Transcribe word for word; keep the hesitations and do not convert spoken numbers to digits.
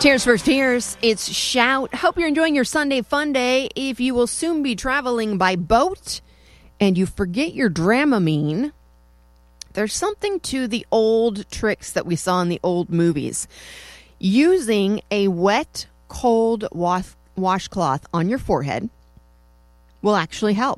Tears for Fears, it's Shout. Hope you're enjoying your Sunday fun day. If you will soon be traveling by boat and you forget your Dramamine, there's something to the old tricks that we saw in the old movies. Using a wet, cold wash- washcloth on your forehead will actually help.